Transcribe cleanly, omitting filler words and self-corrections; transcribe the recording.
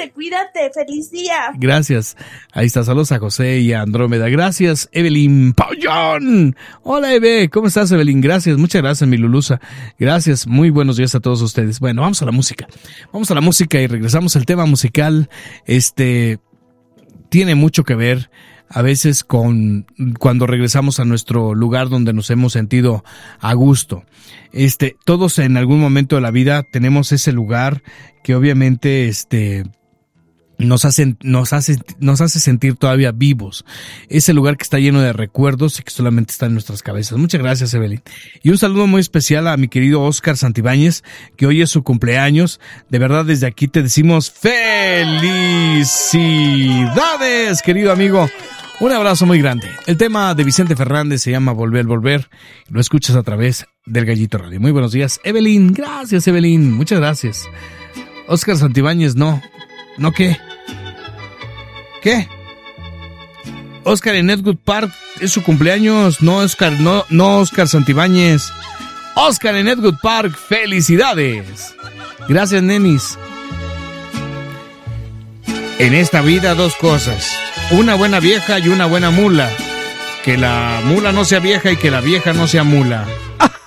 igualmente, cuídate, feliz día. Gracias. Ahí está, saludos a José y a Andrómeda. Gracias, Evelyn Payón. Hola, Eve, ¿cómo estás, Evelyn? Gracias, muchas gracias, mi Lulusa. Gracias, muy buenos días a todos ustedes. Bueno, vamos a la música. Vamos a la música y regresamos. El tema musical, tiene mucho que ver a veces con cuando regresamos a nuestro lugar donde nos hemos sentido a gusto. Todos en algún momento de la vida tenemos ese lugar que obviamente nos hace sentir todavía vivos. Ese lugar que está lleno de recuerdos y que solamente está en nuestras cabezas. Muchas gracias, Evelyn. Y un saludo muy especial a mi querido Oscar Santibáñez, que hoy es su cumpleaños. De verdad, desde aquí te decimos felicidades, querido amigo. Un abrazo muy grande. El tema de Vicente Fernández se llama Volver, Volver. Lo escuchas a través del Gallito Radio. Muy buenos días, Evelyn. Gracias, Evelyn. Muchas gracias. Oscar Santibáñez, no. ¿No qué? ¿Qué? Oscar en Edgewood Park es su cumpleaños. No, Oscar, no Oscar Santibáñez. Oscar en Edgewood Park, felicidades. Gracias, nenis. En esta vida, dos cosas: una buena vieja y una buena mula. Que la mula no sea vieja y que la vieja no sea mula.